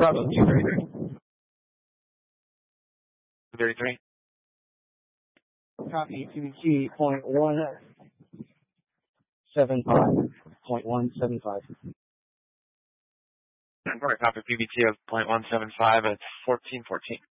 Bravo 233. 233. Copy, QBT .175. Copy PBT of .175 at 1414.